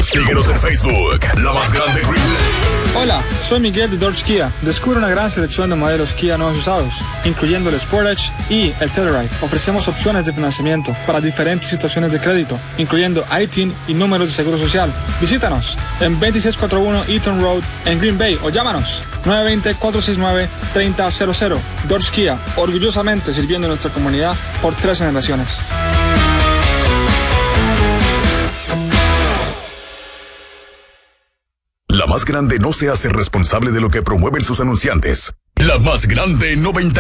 Síguenos en Facebook, La Más Grande Green Bay. Hola, soy Miguel de Dodge Kia. Descubre una gran selección de modelos Kia nuevos usados, incluyendo el Sportage y el Telluride. Ofrecemos opciones de financiamiento para diferentes situaciones de crédito, incluyendo ITIN y números de seguro social. Visítanos en 2641 Eaton Road en Green Bay o llámanos 920-469-3000. Dodge Kia, orgullosamente sirviendo a nuestra comunidad por 3 generaciones. La Más Grande no se hace responsable de lo que promueven sus anunciantes. La Más Grande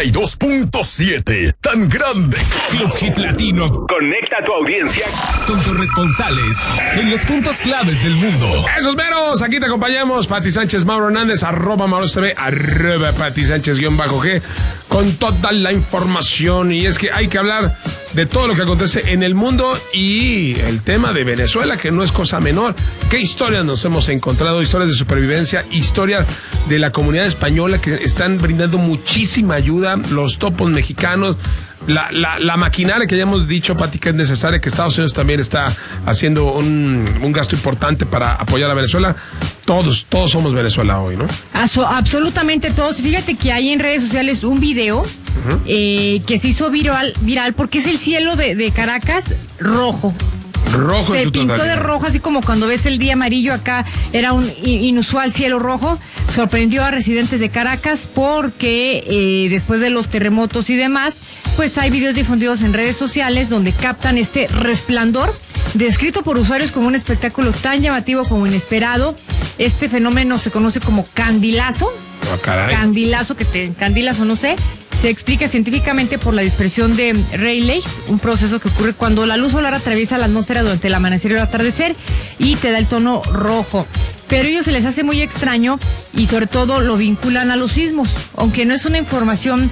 92.7. Tan grande. Club Hit Latino conecta a tu audiencia con corresponsales en los puntos claves del mundo. Esos meros, aquí te acompañamos, Pati Sánchez, Mauro Hernández, @MauroTV, @Pati Sánchez_G, con toda la información. Y es que hay que hablar de todo lo que acontece en el mundo y el tema de Venezuela, que no es cosa menor. ¿Qué historias nos hemos encontrado? Historias de supervivencia, historias de la comunidad española que están brindando muchísima ayuda, los topos mexicanos, la maquinaria que ya hemos dicho, Pati, que es necesaria, que Estados Unidos también está haciendo un gasto importante para apoyar a Venezuela. Todos somos Venezuela hoy, ¿no? Absolutamente todos. Fíjate que hay en redes sociales un video que se hizo viral porque es el cielo de Caracas rojo. Rojo se en su pintó totalidad. de rojo, así como cuando ves el día amarillo. Acá era un inusual cielo rojo. Sorprendió a residentes de Caracas porque después de los terremotos y demás, pues hay videos difundidos en redes sociales donde captan este resplandor, descrito por usuarios como un espectáculo tan llamativo como inesperado. Este fenómeno se conoce como candilazo. Candilazo, que te encandilas o no sé. Se explica científicamente por la dispersión de Rayleigh, un proceso que ocurre cuando la luz solar atraviesa la atmósfera durante el amanecer y el atardecer y te da el tono rojo. Pero a ellos se les hace muy extraño y sobre todo lo vinculan a los sismos, aunque no es una información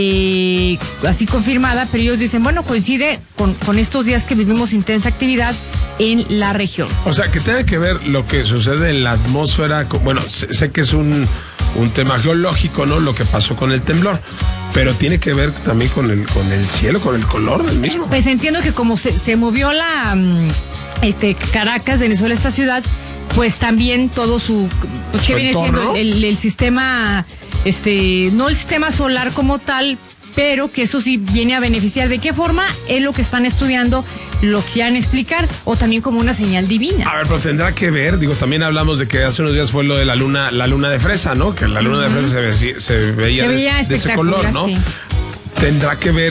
así confirmada, pero ellos dicen, bueno, coincide con estos días que vivimos intensa actividad en la región. O sea, que tiene que ver lo que sucede en la atmósfera, bueno, sé que es un tema geológico, ¿no? Lo que pasó con el temblor, pero tiene que ver también con el cielo, con el color del mismo. Pues entiendo que como se movió la Caracas, Venezuela, esta ciudad, pues también todo su que viene siendo el sistema, no el sistema solar como tal, pero que eso sí viene a beneficiar. ¿De qué forma? Es lo que están estudiando, lo quieran explicar, o también como una señal divina. A ver, pero tendrá que ver, también hablamos de que hace unos días fue lo de la luna de fresa, ¿no? Que la luna de fresa se veía de ese color, ¿no? Sí. Tendrá que ver